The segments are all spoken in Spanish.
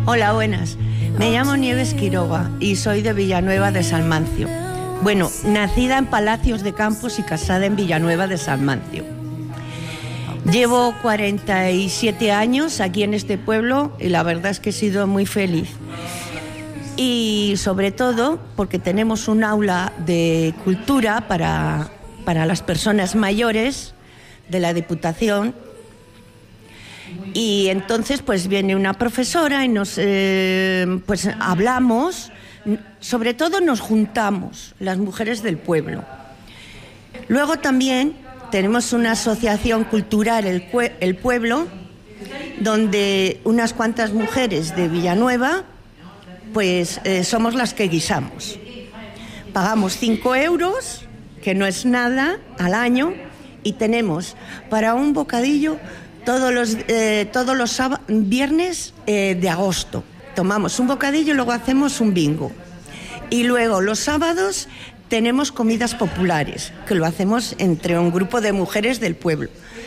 Hola, buenas. Me llamo Nieves Quiroga y soy de Villanueva de Salmancio. Bueno, nacida en Palacios de Campos y casada en Villanueva de Salmancio. Llevo 47 años aquí en este pueblo y la verdad es que he sido muy feliz. Y sobre todo porque tenemos un aula de cultura para las personas mayores de la Diputación. Y entonces pues viene una profesora y nos pues hablamos, sobre todo nos juntamos las mujeres del pueblo. Luego también tenemos una asociación cultural, el Pueblo, donde unas cuantas mujeres de Villanueva pues somos las que guisamos. Pagamos 5 euros, que no es nada, al año, y tenemos para un bocadillo todos los viernes de agosto. Tomamos un bocadillo y luego hacemos un bingo. Y luego los sábados tenemos comidas populares, que lo hacemos entre un grupo de mujeres del pueblo.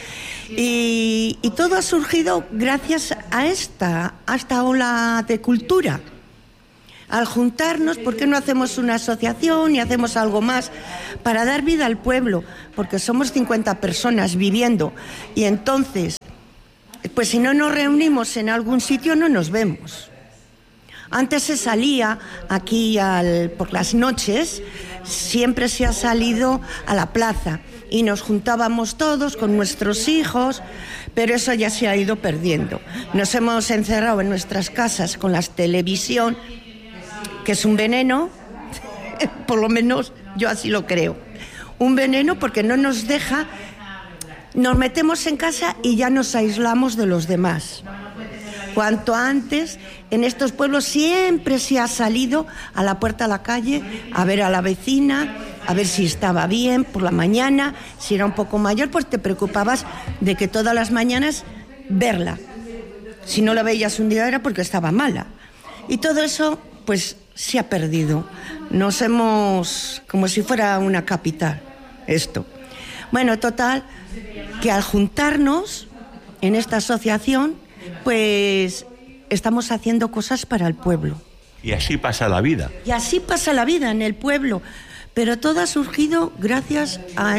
Y todo ha surgido gracias a esta ola de cultura. Al juntarnos, ¿por qué no hacemos una asociación y hacemos algo más para dar vida al pueblo? Porque somos 50 personas viviendo y entonces, pues si no nos reunimos en algún sitio no nos vemos. Antes se salía aquí por las noches, siempre se ha salido a la plaza y nos juntábamos todos con nuestros hijos, pero eso ya se ha ido perdiendo. Nos hemos encerrado en nuestras casas con la televisión, que es un veneno, por lo menos yo así lo creo. Un veneno porque no nos deja, nos metemos en casa y ya nos aislamos de los demás. Cuanto antes, en estos pueblos siempre se ha salido a la puerta de la calle a ver a la vecina, a ver si estaba bien por la mañana. Si era un poco mayor, pues te preocupabas de que todas las mañanas verla. Si no la veías un día era porque estaba mala. Y todo eso, pues, se ha perdido. Nos hemos, como si fuera una capital, esto. Bueno, total, que al juntarnos en esta asociación, pues estamos haciendo cosas para el pueblo. Y así pasa la vida. Y así pasa la vida en el pueblo. Pero todo ha surgido gracias a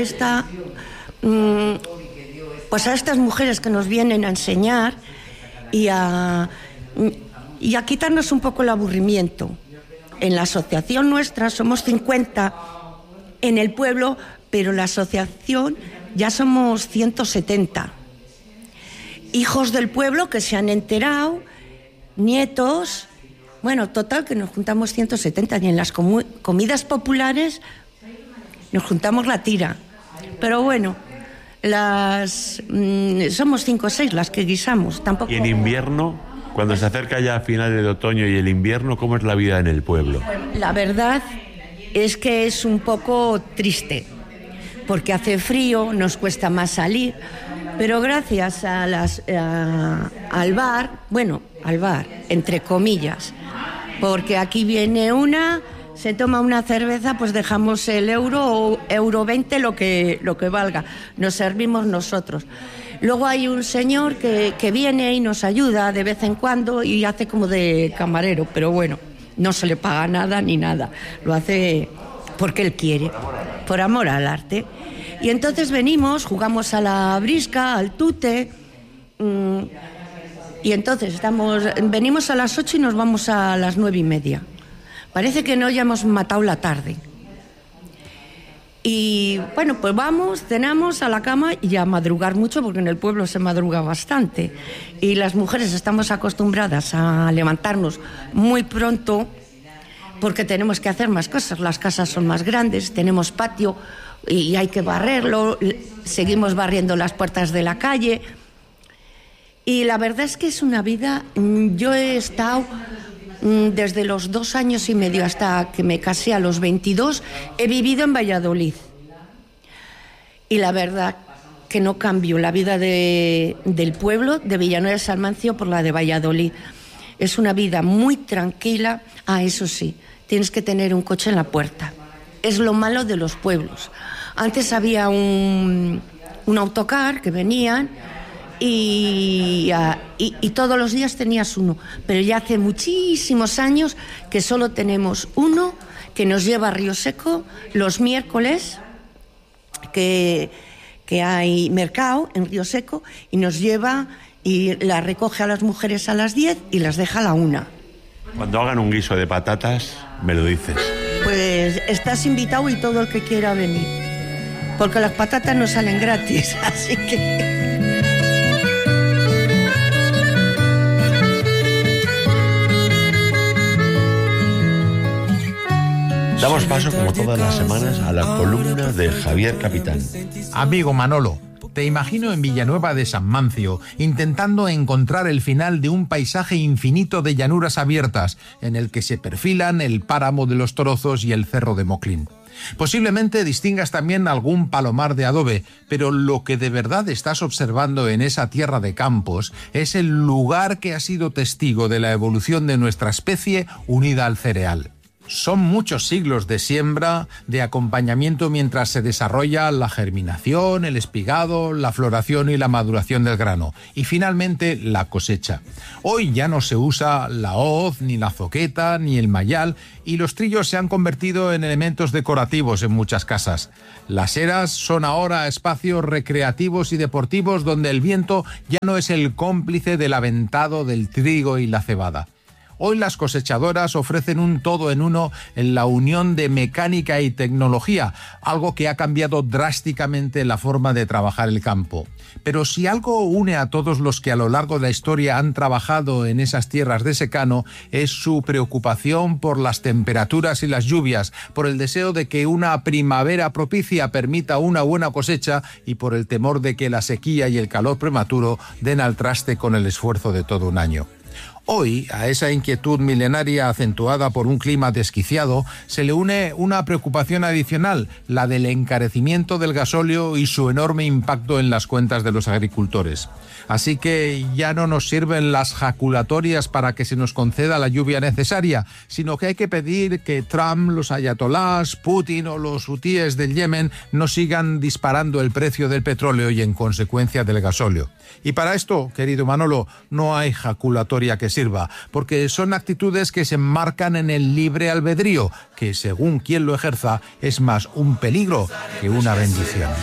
pues a estas mujeres que nos vienen a enseñar y a quitarnos un poco el aburrimiento. En la asociación nuestra somos 50 en el pueblo, pero la asociación ya somos 170. Hijos del pueblo que se han enterado, nietos, bueno, total que nos juntamos 170 y en las comidas populares nos juntamos la tira. Pero bueno, somos 5 o 6 las que guisamos. Tampoco... Y en invierno, cuando se acerca ya a finales de otoño y el invierno, ¿cómo es la vida en el pueblo? La verdad es que es un poco triste, porque hace frío, nos cuesta más salir. Pero gracias al bar, entre comillas, porque aquí viene se toma una cerveza, pues dejamos el euro o euro 20, lo que valga, nos servimos nosotros. Luego hay un señor que viene y nos ayuda de vez en cuando y hace como de camarero, pero bueno, no se le paga nada ni nada, lo hace porque él quiere, por amor al arte. Y entonces venimos, jugamos a la brisca, al tute, y entonces venimos a las 8 y nos vamos a las 9:30. Parece que no, ya hemos matado la tarde. Y bueno, pues vamos, cenamos a la cama y a madrugar mucho, porque en el pueblo se madruga bastante. Y las mujeres estamos acostumbradas a levantarnos muy pronto, porque tenemos que hacer más cosas. Las casas son más grandes, tenemos patio, y hay que barrerlo, seguimos barriendo las puertas de la calle. Y la verdad es que es una vida... Yo he estado desde los 2 años y medio hasta que me casé a los 22, he vivido en Valladolid. Y la verdad que no cambio la vida del pueblo, de Villanueva de Salmancio, por la de Valladolid. Es una vida muy tranquila. Eso sí, tienes que tener un coche en la puerta. Es lo malo de los pueblos. Antes había un autocar que venían y todos los días tenías uno, pero ya hace muchísimos años que solo tenemos uno que nos lleva a Río Seco los miércoles, que hay mercado en Río Seco, y nos lleva y la recoge a las mujeres a las 10 y las deja a la 1. Cuando hagan un guiso de patatas, me lo dices. Pues estás invitado y todo el que quiera venir, porque las patatas no salen gratis, así que... Damos paso, como todas las semanas, a la columna de Javier Capitán. Amigo Manolo, te imagino en Villanueva de San Mancio, intentando encontrar el final de un paisaje infinito de llanuras abiertas, en el que se perfilan el páramo de los Torozos y el cerro de Moclín. Posiblemente distingas también algún palomar de adobe, pero lo que de verdad estás observando en esa tierra de campos es el lugar que ha sido testigo de la evolución de nuestra especie unida al cereal. Son muchos siglos de siembra, de acompañamiento mientras se desarrolla la germinación, el espigado, la floración y la maduración del grano, y finalmente la cosecha. Hoy ya no se usa la hoz, ni la zoqueta, ni el mayal, y los trillos se han convertido en elementos decorativos en muchas casas. Las eras son ahora espacios recreativos y deportivos donde el viento ya no es el cómplice del aventado del trigo y la cebada. Hoy las cosechadoras ofrecen un todo en uno en la unión de mecánica y tecnología, algo que ha cambiado drásticamente la forma de trabajar el campo. Pero si algo une a todos los que a lo largo de la historia han trabajado en esas tierras de secano, es su preocupación por las temperaturas y las lluvias, por el deseo de que una primavera propicia permita una buena cosecha y por el temor de que la sequía y el calor prematuro den al traste con el esfuerzo de todo un año. Hoy, a esa inquietud milenaria acentuada por un clima desquiciado, se le une una preocupación adicional, la del encarecimiento del gasóleo y su enorme impacto en las cuentas de los agricultores. Así que ya no nos sirven las jaculatorias para que se nos conceda la lluvia necesaria, sino que hay que pedir que Trump, los ayatolás, Putin o los hutíes del Yemen no sigan disparando el precio del petróleo y en consecuencia del gasóleo. Y para esto, querido Manolo, no hay jaculatoria que sirva, porque son actitudes que se enmarcan en el libre albedrío, que según quien lo ejerza es más un peligro que una bendición.